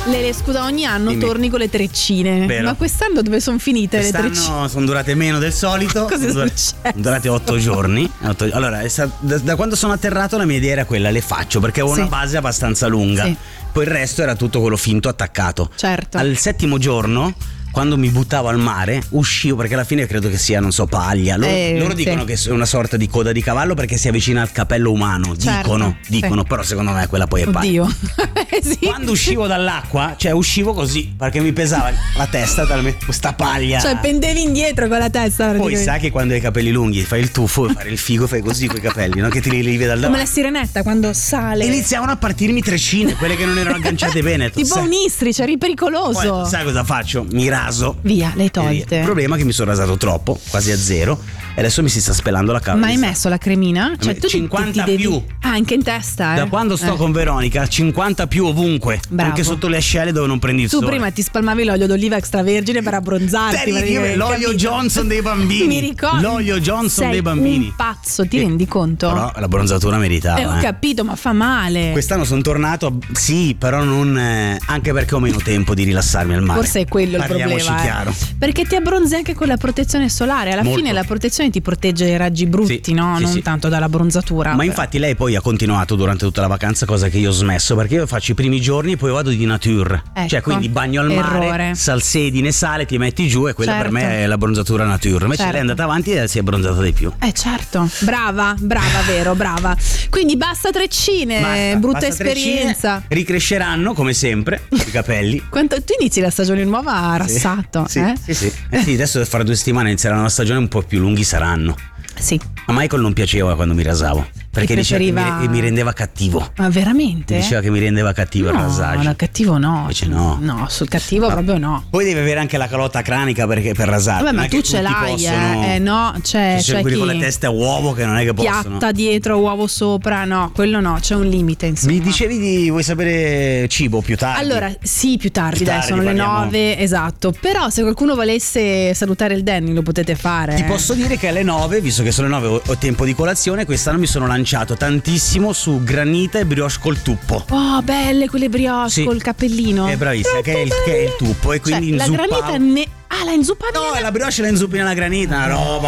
Scusa, ogni anno Dimmi. torni con le treccine. Vero. Ma quest'anno dove sono finite le treccine? Quest'anno sono durate meno del solito. Cosa è Sono successo? durate 8 giorni. Allora, da quando sono atterrato la mia idea era quella, le faccio perché avevo Sì. una base abbastanza lunga. Sì. Poi il resto era tutto quello finto attaccato. Certo. Al 7° giorno, quando mi buttavo al mare, uscivo perché alla fine credo che sia, non so, paglia. Loro sì. dicono che è una sorta di coda di cavallo perché si avvicina al capello umano. Certo, Dicono, sì. però secondo me quella poi è paglia. Oddio. Sì. Quando uscivo dall'acqua, cioè uscivo così perché mi pesava la testa talmente questa paglia. Cioè pendevi indietro con la testa. Poi praticamente. sa che quando hai i capelli lunghi fai il tuffo, fare il figo, fai così coi capelli, no? Che ti li levi dal Come davanti. la sirenetta quando sale. E iniziavano a partirmi treccine, quelle che non erano agganciate bene. Tipo un istrice, eri pericoloso. Poi, sai cosa faccio? Mi raso. Via, le E via. tolte. Il problema è che mi sono rasato troppo, quasi a zero, e adesso mi si sta spelando la caviglia. Ma hai messo la cremina? Cioè, tu 50 ti devi... più. Ah, anche in testa, Da quando sto con Veronica, 50 più ovunque. Bravo. Anche sotto le ascelle dove non prendi il Tu sole. prima ti spalmavi l'olio d'oliva extravergine per abbronzarti. L'olio capito? Johnson dei bambini. Mi ricordo. L'olio Johnson Sei dei bambini. un pazzo, ti rendi conto? Però l'abbronzatura meritava. Ho capito, ma fa male. Quest'anno sono tornato, sì, però non anche perché ho meno tempo di rilassarmi al mare. Forse è quello il Parliamoci problema. chiaro. Perché ti abbronzi anche con la protezione solare. Alla Molto. fine la protezione ti protegge dai raggi brutti, Sì, no? sì, Non sì. tanto dall'abbronzatura. Ma infatti lei poi ha continuato durante tutta la vacanza, cosa che io ho smesso, perché io faccio i primi giorni e poi vado di nature. Ecco. Cioè quindi bagno al mare, Errore. salsedine, sale, ti metti giù e quella Certo. per me è l'abbronzatura nature. Invece Certo. lei è andata avanti e si è abbronzata di più. Certo, brava, vero, brava. Quindi basta treccine, Basta, brutta basta treccine, esperienza. ricresceranno come sempre i capelli. Tu inizi la stagione nuova rassato, Sì, eh? sì. Sì, adesso fra 2 settimane inizierà una stagione un po' più lunghi saranno. Sì. A Michael non piaceva quando mi rasavo perché diceva preferiva- che mi rendeva cattivo. Ma veramente? Diceva che mi rendeva cattivo il rasaggio. No, cattivo no. Invece no. No, sul cattivo proprio no. Poi devi avere anche la calotta cranica per rasare. Vabbè, Non ma è tu che ce tutti l'hai, possono- no, c'è quelli chi con le teste a uovo che non è che possono. piatta dietro, uovo sopra, no, quello no, c'è un limite, insomma. Mi dicevi vuoi sapere cibo più tardi? Allora, sì, più tardi, Più dai, tardi, sono le parliamo. 9, esatto. Però se qualcuno volesse salutare il Danny lo potete fare. Ti posso dire che alle 9, visto che sono le 9 ho tempo di colazione, quest'anno mi sono lanciato tantissimo su granita e brioche col tuppo. Oh, belle quelle brioche Sì. col cappellino. È bravissima, che è il tuppo e quindi Cioè, la inzuppavo. granita la inzuppata No, la brioche la inzuppi nella granita, una roba